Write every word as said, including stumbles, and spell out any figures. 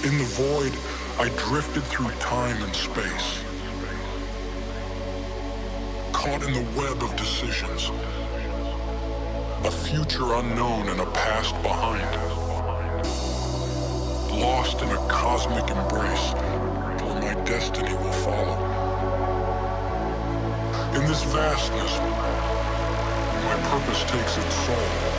In the void, I drifted through time and space, caught in the web of decisions, a future unknown and a past behind, lost in a cosmic embrace where my destiny will follow. In this vastness, my purpose takes its soul.